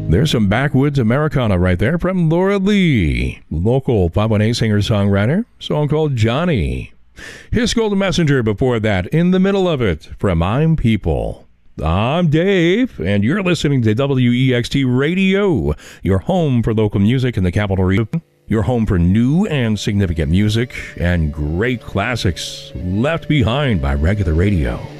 There's some backwoods Americana right there from Laura Lee, local 518 singer-songwriter, song called Johnny. His Golden Messenger before that, In the Middle of It, from I'm People. I'm Dave, and you're listening to WEXT Radio, your home for local music in the capital region, your home for new and significant music, and great classics left behind by regular radio.